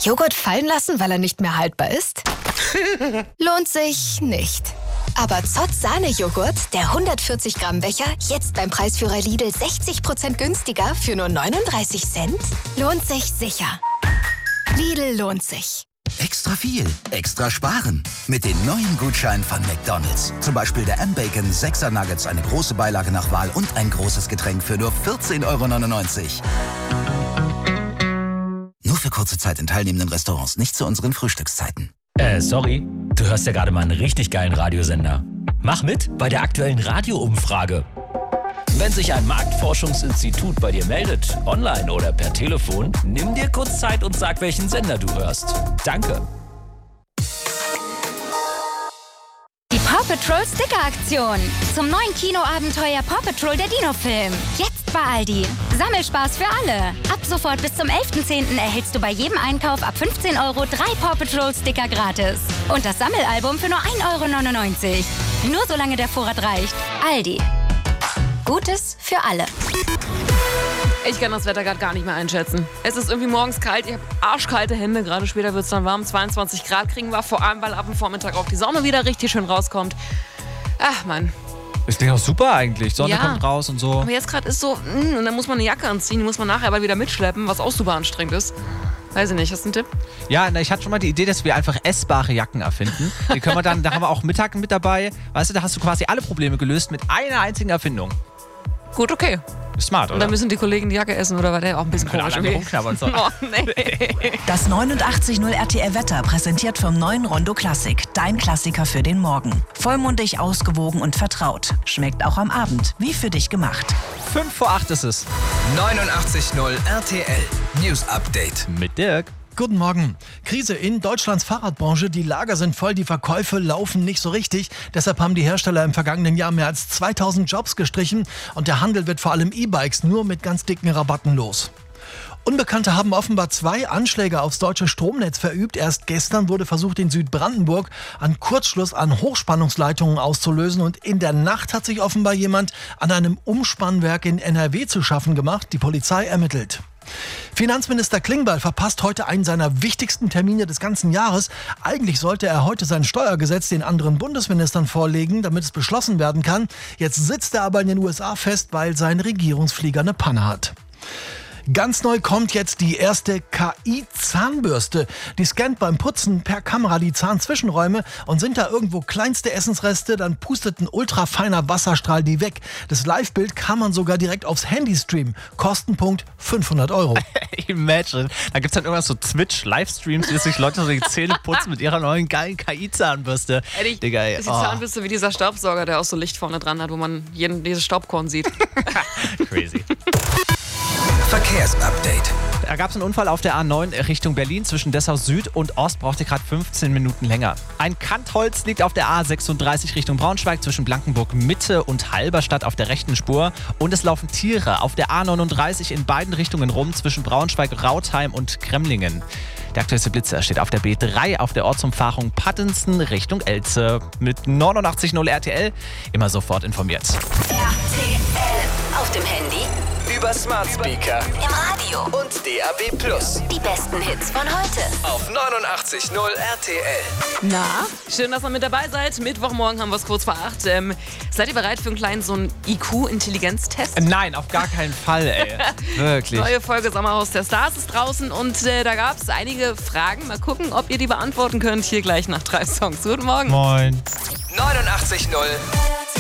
Joghurt fallen lassen, weil er nicht mehr haltbar ist? Lohnt sich nicht. Aber Zott Sahne-Joghurt, der 140 Gramm Becher, jetzt beim Preisführer Lidl 60% günstiger für nur 39 Cent? Lohnt sich sicher. Lidl lohnt sich. Extra viel, extra sparen. Mit den neuen Gutscheinen von McDonald's. Zum Beispiel der M-Bacon 6er Nuggets, eine große Beilage nach Wahl und ein großes Getränk für nur 14,99 €. Nur für kurze Zeit in teilnehmenden Restaurants, nicht zu unseren Frühstückszeiten. Sorry, du hörst ja gerade mal einen richtig geilen Radiosender. Mach mit bei der aktuellen Radioumfrage. Wenn sich ein Marktforschungsinstitut bei dir meldet, online oder per Telefon, nimm dir kurz Zeit und sag, welchen Sender du hörst. Danke. Die Paw Patrol Sticker-Aktion. Zum neuen Kinoabenteuer Paw Patrol der Dino-Film. Jetzt bei Aldi. Sammelspaß für alle. Ab sofort bis zum 11.10. erhältst du bei jedem Einkauf ab 15 € 3 Paw Patrol Sticker gratis. Und das Sammelalbum für nur 1,99 €. Nur solange der Vorrat reicht. Aldi. Gutes für alle. Ich kann das Wetter gerade gar nicht mehr einschätzen. Es ist irgendwie morgens kalt, ich habe arschkalte Hände, gerade später wird es dann warm. 22 Grad kriegen wir, vor allem weil ab dem Vormittag auch die Sonne wieder richtig schön rauskommt. Ach Mann. Das klingt auch super eigentlich. Sonne kommt raus und so. Aber jetzt gerade ist so, und dann muss man eine Jacke anziehen, die muss man nachher aber wieder mitschleppen, was auch super anstrengend ist. Weiß ich nicht, hast du einen Tipp? Ja, ich hatte schon mal die Idee, dass wir einfach essbare Jacken erfinden. Die können wir dann, da haben wir auch Mittag mit dabei. Weißt du, da hast du quasi alle Probleme gelöst mit einer einzigen Erfindung. Gut, okay. Smart, oder? Und dann müssen die Kollegen die Jacke essen, oder war der auch ein bisschen komisch? So. Oh, nee. Das 89.0 RTL Wetter präsentiert vom neuen Rondo Classic. Dein Klassiker für den Morgen. Vollmundig, ausgewogen und vertraut. Schmeckt auch am Abend, wie für dich gemacht. 5 vor 8 ist es. 89.0 RTL News Update. Mit Dirk. Guten Morgen. Krise in Deutschlands Fahrradbranche. Die Lager sind voll, die Verkäufe laufen nicht so richtig. Deshalb haben die Hersteller im vergangenen Jahr mehr als 2000 Jobs gestrichen. Und der Handel wird vor allem E-Bikes nur mit ganz dicken Rabatten los. Unbekannte haben offenbar 2 Anschläge aufs deutsche Stromnetz verübt. Erst gestern wurde versucht, in Südbrandenburg einen Kurzschluss an Hochspannungsleitungen auszulösen. Und in der Nacht hat sich offenbar jemand an einem Umspannwerk in NRW zu schaffen gemacht. Die Polizei ermittelt. Finanzminister Klingbeil verpasst heute einen seiner wichtigsten Termine des ganzen Jahres. Eigentlich sollte er heute sein Steuergesetz den anderen Bundesministern vorlegen, damit es beschlossen werden kann. Jetzt sitzt er aber in den USA fest, weil sein Regierungsflieger eine Panne hat. Ganz neu kommt jetzt die erste KI-Zahnbürste. Die scannt beim Putzen per Kamera die Zahnzwischenräume und sind da irgendwo kleinste Essensreste, dann pustet ein ultrafeiner Wasserstrahl die weg. Das Live-Bild kann man sogar direkt aufs Handy streamen. Kostenpunkt 500 €. Imagine. Da gibt es dann irgendwas so Twitch-Livestreams, wie sich Leute so die Zähne putzen mit ihrer neuen geilen KI-Zahnbürste. Digga, ey. Ist die Zahnbürste wie dieser Staubsauger, der auch so Licht vorne dran hat, wo man dieses Staubkorn sieht. Crazy. Verkehrsupdate. Da gab es einen Unfall auf der A9 Richtung Berlin zwischen Dessau Süd und Ost, brauchte gerade 15 Minuten länger. Ein Kantholz liegt auf der A36 Richtung Braunschweig zwischen Blankenburg Mitte und Halberstadt auf der rechten Spur. Und es laufen Tiere auf der A39 in beiden Richtungen rum zwischen Braunschweig, Rautheim und Kremlingen. Der aktuellste Blitzer steht auf der B3 auf der Ortsumfahrung Pattensen Richtung Elze. Mit 89.0 RTL immer sofort informiert. RTL. Auf dem Handy, Über Smart Speaker im Radio und DAB+. die besten Hits von heute. Auf 89.0 RTL. Na, schön, dass ihr mit dabei seid. Mittwochmorgen haben wir es kurz vor 8. Seid ihr bereit für einen kleinen so einen IQ-Intelligenztest? Nein, auf gar keinen Fall, ey. Wirklich. Neue Folge Sommerhaus der Stars ist draußen und da gab es einige Fragen. Mal gucken, ob ihr die beantworten könnt. Hier gleich nach 3 Songs. Guten Morgen. Moin. 89.0